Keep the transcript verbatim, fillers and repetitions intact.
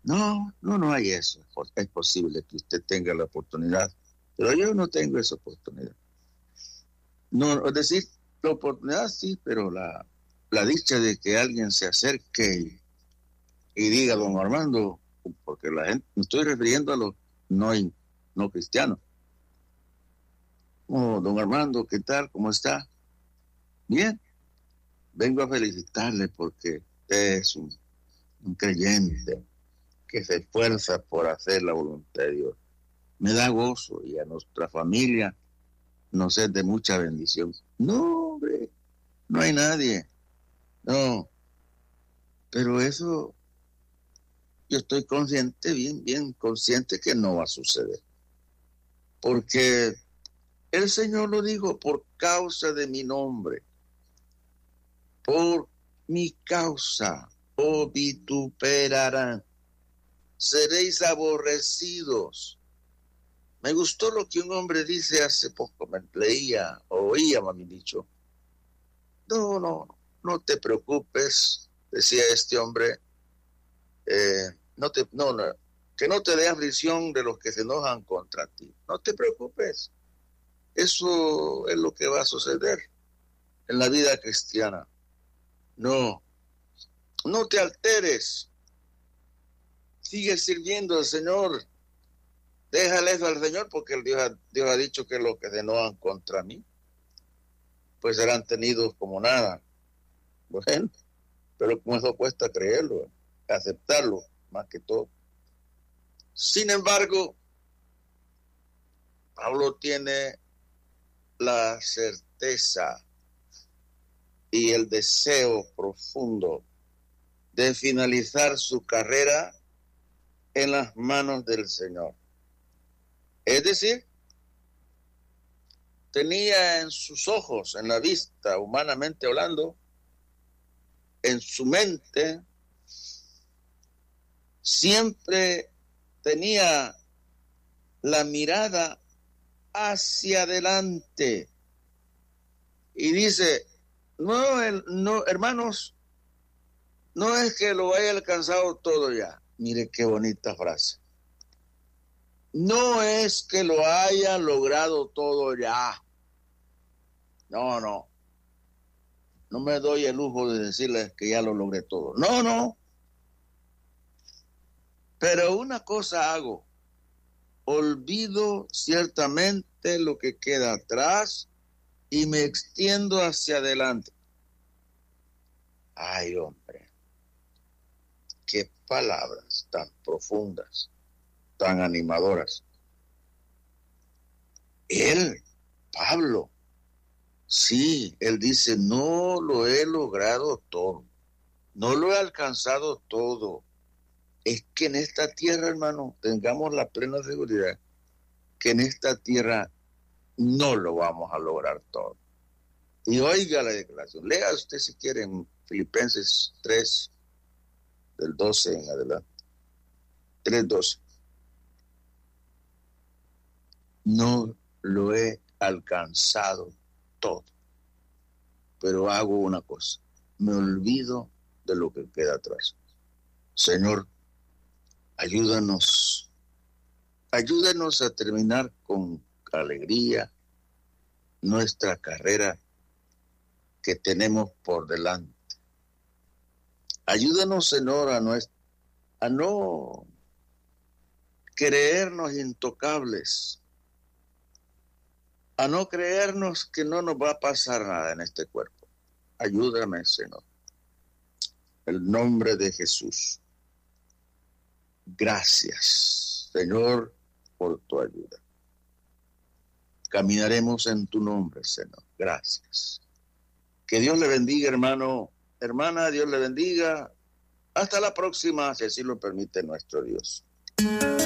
No, no, no hay eso. Es posible que usted tenga la oportunidad, pero yo no tengo esa oportunidad. No, es decir, la oportunidad sí, pero la, la dicha de que alguien se acerque y, y diga, don Armando, porque la gente, me estoy refiriendo a los no, no cristianos. Oh, don Armando, ¿qué tal? ¿Cómo está? Bien, vengo a felicitarle porque usted es un, un creyente que se esfuerza por hacer la voluntad de Dios. Me da gozo y a nuestra familia nos es de mucha bendición. No, hombre, no hay nadie. No, pero eso yo estoy consciente, bien, bien consciente que no va a suceder. Porque el Señor lo dijo, por causa de mi nombre, por mi causa, os vituperarán, seréis aborrecidos. Me gustó lo que un hombre dice hace poco, me leía, o oía, me han dicho. No, no, no te preocupes, decía este hombre, eh, no te, no, no, que no te dé aflicción de los que se enojan contra ti. No te preocupes, eso es lo que va a suceder en la vida cristiana. No, no te alteres, sigue sirviendo al Señor. Déjale eso al Señor porque el Dios, ha, Dios ha dicho que los que se enojan contra mí, pues serán tenidos como nada. Bueno, pero como eso cuesta creerlo, aceptarlo, más que todo. Sin embargo, Pablo tiene la certeza y el deseo profundo de finalizar su carrera en las manos del Señor. Es decir, tenía en sus ojos, en la vista, humanamente hablando, en su mente, siempre tenía la mirada hacia adelante. Y dice, no, el, no, hermanos, no es que lo haya alcanzado todo ya. Mire qué bonita frase. No es que lo haya logrado todo ya. No, no. No me doy el lujo de decirles que ya lo logré todo. No, no. Pero una cosa hago. Olvido ciertamente lo que queda atrás y me extiendo hacia adelante. Ay, hombre. Qué palabras tan profundas, tan animadoras. Él, Pablo, sí, él dice, no lo he logrado todo, no lo he alcanzado todo. Es que en esta tierra, hermano, tengamos la plena seguridad que en esta tierra no lo vamos a lograr todo. Y oiga la declaración, lea usted si quiere en Filipenses tres, del doce en adelante, tres doce. No lo he alcanzado todo, pero hago una cosa, me olvido de lo que queda atrás. Señor, ayúdanos, ayúdanos a terminar con alegría nuestra carrera que tenemos por delante. Ayúdanos, Señor, a no, a no creernos intocables, a no creernos que no nos va a pasar nada en este cuerpo. Ayúdame, Señor. En el nombre de Jesús. Gracias, Señor, por tu ayuda. Caminaremos en tu nombre, Señor. Gracias. Que Dios le bendiga, hermano, hermana, Dios le bendiga. Hasta la próxima, si así lo permite nuestro Dios.